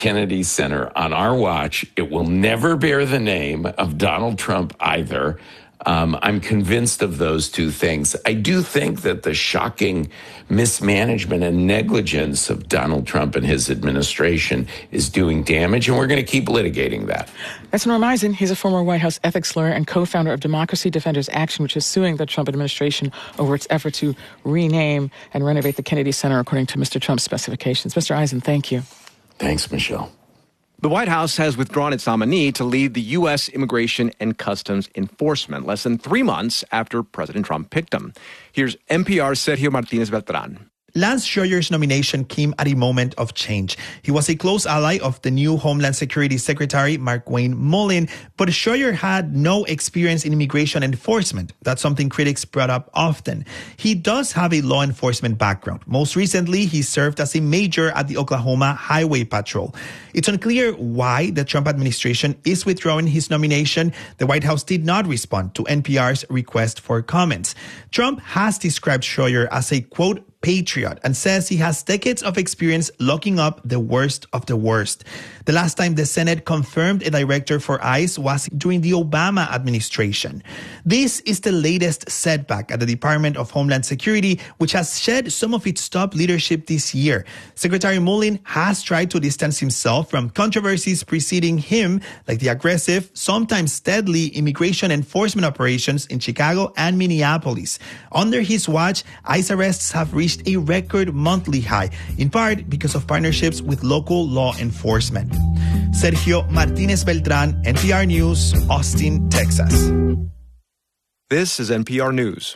Kennedy Center on our watch. It will never bear the name of Donald Trump either. I'm convinced of those two things. I do think that the shocking mismanagement and negligence of Donald Trump and his administration is doing damage, and we're going to keep litigating that. That's Norm Eisen. He's a former White House ethics lawyer and co-founder of Democracy Defenders Action, which is suing the Trump administration over its effort to rename and renovate the Kennedy Center according to Mr. Trump's specifications. Mr. Eisen, thank you. Thanks, Michelle. The White House has withdrawn its nominee to lead the U.S. Immigration and Customs Enforcement less than 3 months after President Trump picked him. Here's NPR's Sergio Martinez Beltran. Lance Schroeder's nomination came at a moment of change. He was a close ally of the new Homeland Security Secretary, Markwayne Mullin, but Schroeder had no experience in immigration enforcement. That's something critics brought up often. He does have a law enforcement background. Most recently, he served as a major at the Oklahoma Highway Patrol. It's unclear why the Trump administration is withdrawing his nomination. The White House did not respond to NPR's request for comments. Trump has described Schroeder as a, quote, patriot and says he has decades of experience locking up the worst of the worst. The last time the Senate confirmed a director for ICE was during the Obama administration. This is the latest setback at the Department of Homeland Security, which has shed some of its top leadership this year. Secretary Mullin has tried to distance himself from controversies preceding him, like the aggressive, sometimes deadly immigration enforcement operations in Chicago and Minneapolis. Under his watch, ICE arrests have reached a record monthly high, in part because of partnerships with local law enforcement. Sergio Martinez Beltran, NPR News, Austin, Texas. This is NPR News.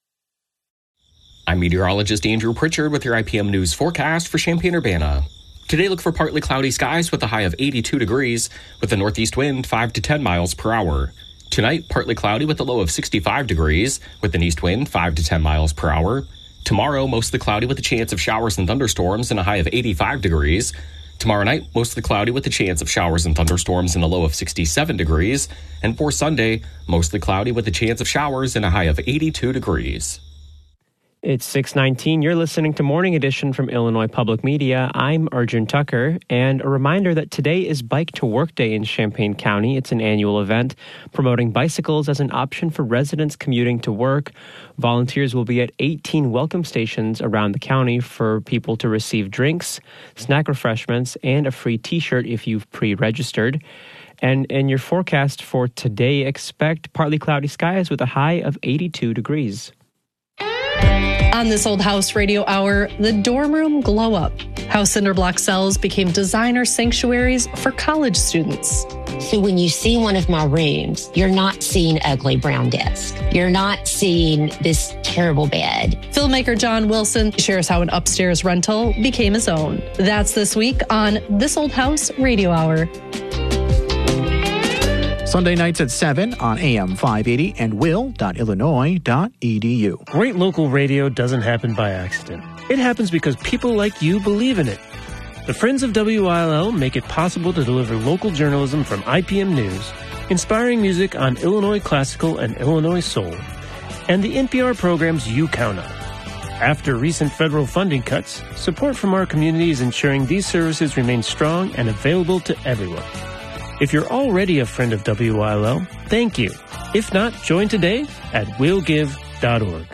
I'm meteorologist Andrew Pritchard with your IPM News forecast for Champaign-Urbana. Today, look for partly cloudy skies with a high of 82 degrees, with a northeast wind 5 to 10 miles per hour. Tonight, partly cloudy with a low of 65 degrees, with an east wind 5 to 10 miles per hour. Tomorrow, mostly cloudy with a chance of showers and thunderstorms and a high of 85 degrees. Tomorrow night, mostly cloudy with a chance of showers and thunderstorms and a low of 67 degrees. And for Sunday, mostly cloudy with a chance of showers and a high of 82 degrees. It's 6:19. You're listening to Morning Edition from Illinois Public Media. I'm Arjun Tucker, and a reminder that today is Bike to Work Day in Champaign County. It's an annual event promoting bicycles as an option for residents commuting to work. Volunteers will be at 18 welcome stations around the county for people to receive drinks, snack refreshments, and a free T-shirt if you've pre-registered. And in your forecast for today, expect partly cloudy skies with a high of 82 degrees. On This Old House Radio Hour, the dorm room glow up. How cinder block cells became designer sanctuaries for college students. So when you see one of my rooms, you're not seeing ugly brown desk. You're not seeing this terrible bed. Filmmaker John Wilson shares how an upstairs rental became his own. That's this week on This Old House Radio Hour. Sunday nights at 7 on AM 580 and will.illinois.edu. Great local radio doesn't happen by accident. It happens because people like you believe in it. The Friends of WILL make it possible to deliver local journalism from IPM News, inspiring music on Illinois classical and Illinois soul, and the NPR programs you count on. After recent federal funding cuts, support from our community is ensuring these services remain strong and available to everyone. If you're already a friend of WILL, thank you. If not, join today at willgive.org.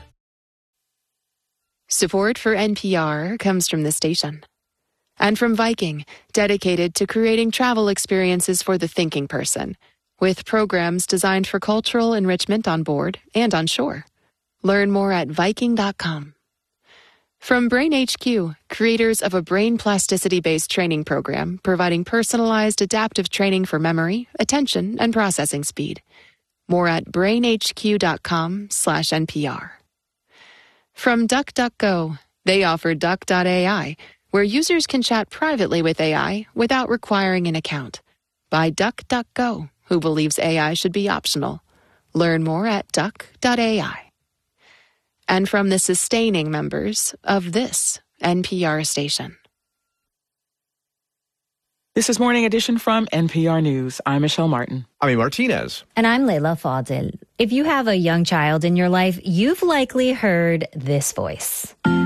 Support for NPR comes from this station. And from Viking, dedicated to creating travel experiences for the thinking person, with programs designed for cultural enrichment on board and on shore. Learn more at Viking.com. From Brain HQ, creators of a brain plasticity-based training program providing personalized adaptive training for memory, attention, and processing speed. More at brainhq.com/NPR. From DuckDuckGo, they offer Duck.ai, where users can chat privately with AI without requiring an account. By DuckDuckGo, who believes AI should be optional. Learn more at Duck.ai. And from the sustaining members of this NPR station. This is Morning Edition from NPR News. I'm Michelle Martin. I'm Martinez. And I'm Layla Fadil. If you have a young child in your life, you've likely heard this voice.